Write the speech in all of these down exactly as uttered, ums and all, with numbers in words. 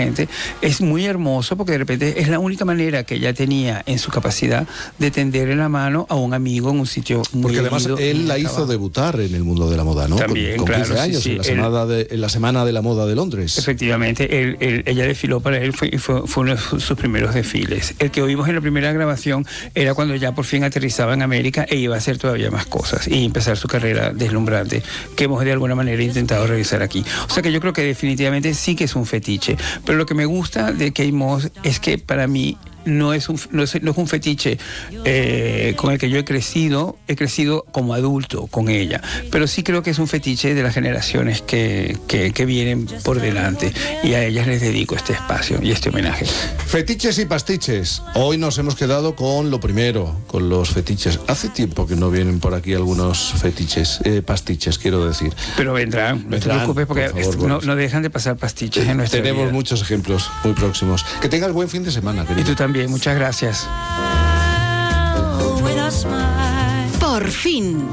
gente, es muy hermoso porque de repente es la única manera que ella tenía en su capacidad de tenderle la mano a un amigo en un sitio muy Porque además lindo, él la hizo trabajo. debutar en el mundo de la moda, ¿no? También, con, con claro, quince años, sí, sí. en, la Él, semana de, en la Semana de la Moda de Londres. Efectivamente, él, él, ella desfiló para él, fue, fue, fue uno de sus primeros desfiles. El que oímos en la primera grabación era cuando ya por fin aterrizaba en América e iba a hacer todavía más cosas y empezar su carrera deslumbrante, que hemos de alguna manera intentado realizar aquí. O sea que yo creo que definitivamente sí que es un fetiche, pero lo que me gusta de Kate Moss es que para mí no es un, no es, no es un fetiche eh, con el que yo he crecido, he crecido como adulto con ella, pero sí creo que es un fetiche de las generaciones que, que, que vienen por delante, y a ellas les dedico este espacio y este homenaje. Fetiches y pastiches. Hoy nos hemos quedado con lo primero, con los fetiches. Hace tiempo que no vienen por aquí algunos fetiches, eh, pastiches, quiero decir. Pero vendrán, no te preocupes, porque por favor, no, no dejan de pasar pastiches en nuestra Tenemos vida. muchos ejemplos muy próximos. Que tengas buen fin de semana, querido. Y tú también, muchas gracias. Por fin.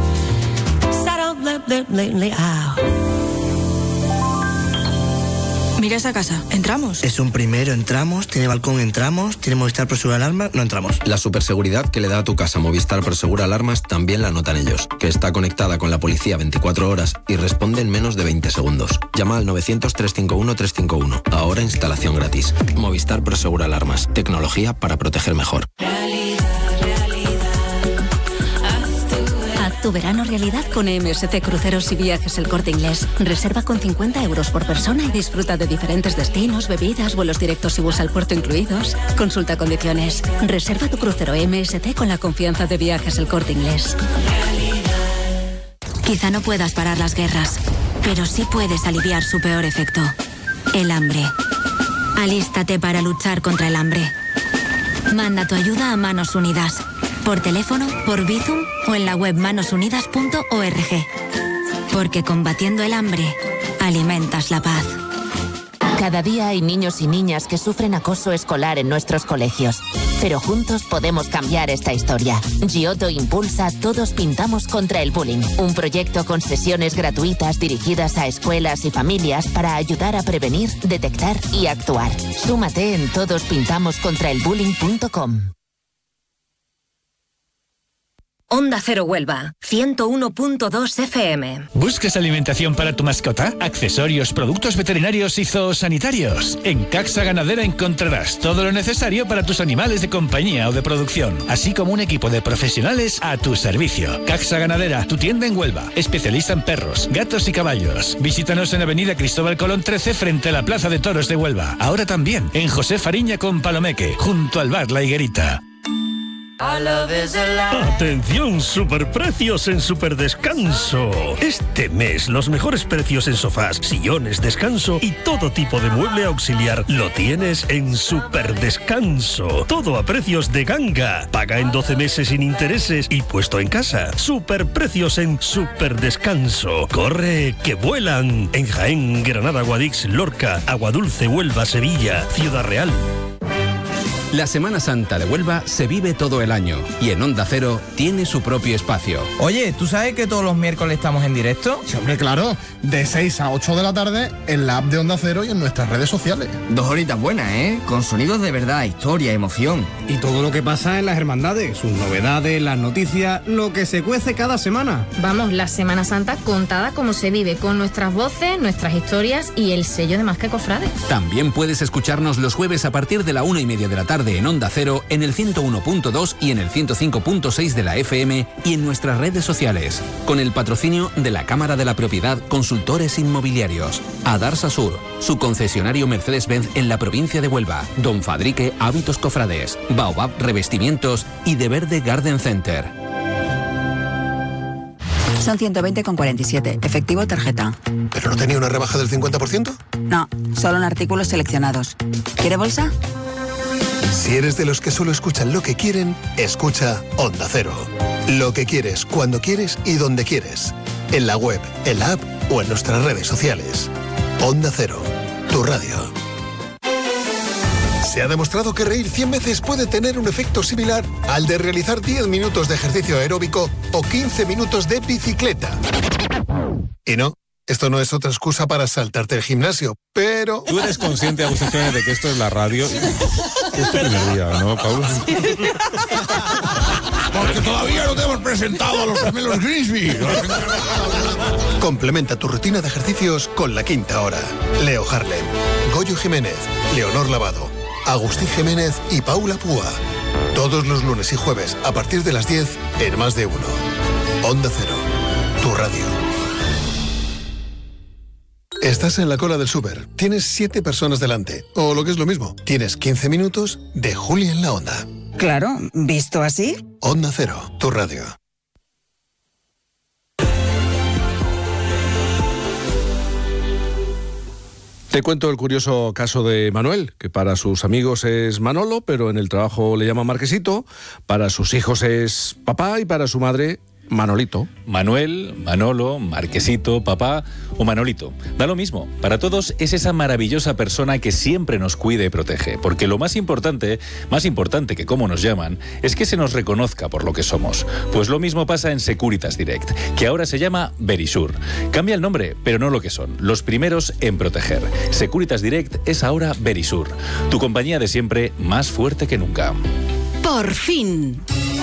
Mira esa casa, ¿entramos? Es un primero, entramos, tiene balcón, entramos, tiene Movistar Prosegura Alarmas, no entramos. La superseguridad que le da a tu casa Movistar Prosegura Alarmas también la notan ellos, que está conectada con la policía veinticuatro horas y responde en menos de veinte segundos. Llama al novecientos, trescientos cincuenta y uno, trescientos cincuenta y uno. Ahora instalación gratis. Movistar Prosegura Alarmas. Tecnología para proteger mejor. Tu verano realidad con M S C Cruceros y Viajes El Corte Inglés. Reserva con cincuenta euros por persona y disfruta de diferentes destinos, bebidas, vuelos directos y bus al puerto incluidos. Consulta condiciones. Reserva tu crucero M S C con la confianza de Viajes El Corte Inglés. Quizá no puedas parar las guerras, pero sí puedes aliviar su peor efecto: el hambre. Alístate para luchar contra el hambre. Manda tu ayuda a Manos Unidas. Por teléfono, por Bizum o en la web manos unidas punto org. Porque combatiendo el hambre, alimentas la paz. Cada día hay niños y niñas que sufren acoso escolar en nuestros colegios. Pero juntos podemos cambiar esta historia. Giotto impulsa Todos Pintamos contra el Bullying, un proyecto con sesiones gratuitas dirigidas a escuelas y familias para ayudar a prevenir, detectar y actuar. Súmate en todos pintamos contra el bullying punto com. Onda Cero Huelva, ciento uno punto dos F M. ¿Buscas alimentación para tu mascota? Accesorios, productos veterinarios y zoosanitarios. En Caxa Ganadera encontrarás todo lo necesario para tus animales de compañía o de producción, así como un equipo de profesionales a tu servicio. Caxa Ganadera, tu tienda en Huelva, especialista en perros, gatos y caballos. Visítanos en Avenida Cristóbal Colón trece frente a la Plaza de Toros de Huelva. Ahora también en José Fariña con Palomeque, junto al bar La Higuerita. Atención, superprecios en Superdescanso. Este mes los mejores precios en sofás, sillones, descanso y todo tipo de mueble auxiliar lo tienes en Superdescanso. Todo a precios de ganga. Paga en doce meses sin intereses y puesto en casa. Superprecios en Superdescanso. Corre, que vuelan. En Jaén, Granada, Guadix, Lorca, Aguadulce, Huelva, Sevilla, Ciudad Real. La Semana Santa de Huelva se vive todo el año y en Onda Cero tiene su propio espacio. Oye, ¿tú sabes que todos los miércoles estamos en directo? Sí, hombre, claro. De seis a ocho de la tarde en la app de Onda Cero y en nuestras redes sociales. Dos horitas buenas, ¿eh? Con sonidos de verdad, historia, emoción. Y todo lo que pasa en las hermandades, sus novedades, las noticias, lo que se cuece cada semana. Vamos, la Semana Santa contada como se vive, con nuestras voces, nuestras historias y el sello de Más que Cofrades. También puedes escucharnos los jueves a partir de la una y media de la tarde en Onda Cero, en el ciento uno punto dos y en el ciento cinco punto seis de la F M y en nuestras redes sociales, con el patrocinio de la Cámara de la Propiedad Consultores Inmobiliarios, Adarsa Sur, su concesionario Mercedes-Benz en la provincia de Huelva, Don Fadrique Hábitos Cofrades, Baobab Revestimientos y De Verde Garden Center. Son ciento veinte con cuarenta y siete, efectivo tarjeta. ¿Pero no tenía una rebaja del cincuenta por ciento? No, solo en artículos seleccionados. ¿Quiere bolsa? Si eres de los que solo escuchan lo que quieren, escucha Onda Cero. Lo que quieres, cuando quieres y donde quieres. En la web, en la app o en nuestras redes sociales. Onda Cero, tu radio. Se ha demostrado que reír cien veces puede tener un efecto similar al de realizar diez minutos de ejercicio aeróbico o quince minutos de bicicleta. Y no, Esto no es otra excusa para saltarte el gimnasio, pero... Tú eres consciente, Agustín Jiménez, de que esto es la radio. Es tu primer día, ¿no, Paula? Sí. Porque todavía no te hemos presentado a los gemelos Grimsby. Complementa tu rutina de ejercicios con La Quinta Hora. Leo Harlem, Goyo Jiménez, Leonor Lavado, Agustín Jiménez y Paula Púa. Todos los lunes y jueves a partir de las diez en Más de Uno. Onda Cero, tu radio. Estás en la cola del súper, tienes siete personas delante, o lo que es lo mismo, tienes quince minutos de Julia en la Onda. Claro, ¿visto así? Onda Cero, tu radio. Te cuento el curioso caso de Manuel, que para sus amigos es Manolo, pero en el trabajo le llama Marquesito, para sus hijos es papá y para su madre Manolito. Manuel, Manolo, Marquesito, papá o Manolito. Da lo mismo. Para todos es esa maravillosa persona que siempre nos cuida y protege. Porque lo más importante, más importante que cómo nos llaman, es que se nos reconozca por lo que somos. Pues lo mismo pasa en Securitas Direct, que ahora se llama Verisur. Cambia el nombre, pero no lo que son. Los primeros en proteger. Securitas Direct es ahora Verisur. Tu compañía de siempre más fuerte que nunca. Por fin.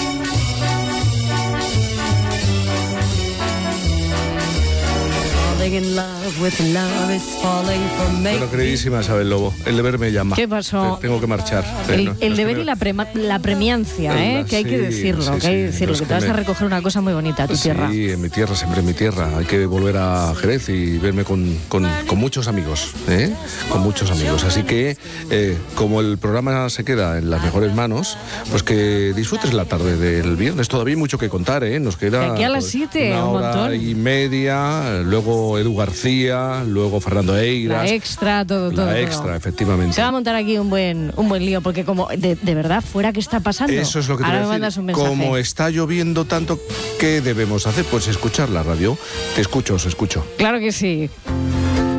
Bueno, queridísima Isabel Lobo, el deber me llama. ¿Qué pasó? Tengo que marchar. El, no, el no deber me... y la, prema, la premiancia, ¿eh? La, que hay sí, que decirlo, sí, que hay que sí, decirlo, no, que te vas me... a recoger una cosa muy bonita a tu sí, tierra. Sí, en mi tierra, siempre en mi tierra. Hay que volver a Jerez y verme con, con, con muchos amigos, ¿eh? Con muchos amigos. Así que, eh, como el programa se queda en las mejores manos, pues que disfrutes la tarde del viernes. Todavía hay mucho que contar, ¿eh? Nos queda de aquí a las siete, una un hora montón. y media, luego Edu García, luego Fernando Eiras. La extra, todo, todo. La extra, todo. Efectivamente. Se va a montar aquí un buen un buen lío, porque como de, de verdad fuera, ¿qué está pasando? Eso es lo que te Ahora voy a me decir. mandas un mensaje. Como está lloviendo tanto, ¿qué debemos hacer? Pues escuchar la radio. Te escucho, os escucho. Claro que sí.